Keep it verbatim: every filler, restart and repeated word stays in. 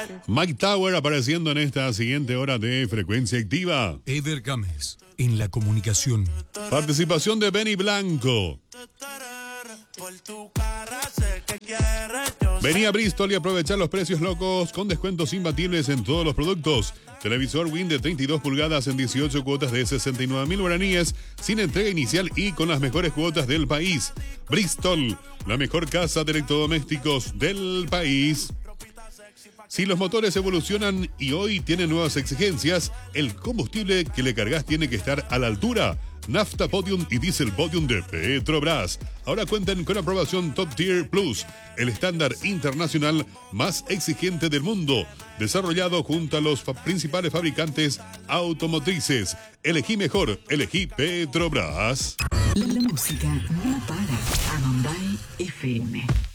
Mike Tower apareciendo en esta siguiente hora de Frecuencia Activa. Eder Gámez, en la comunicación. Participación de Benny Blanco. Vení a Bristol y aprovechar los precios locos con descuentos imbatibles en todos los productos. Televisor Win de treinta y dos pulgadas en dieciocho cuotas de sesenta y nueve mil guaraníes, sin entrega inicial y con las mejores cuotas del país. Bristol, la mejor casa de electrodomésticos del país. Si los motores evolucionan y hoy tienen nuevas exigencias, el combustible que le cargas tiene que estar a la altura. Nafta Podium y Diesel Podium de Petrobras ahora cuentan con aprobación Top Tier Plus, el estándar internacional más exigente del mundo, desarrollado junto a los fa- principales fabricantes automotrices. Elegí mejor, elegí Petrobras. La música no para. Amambay F M.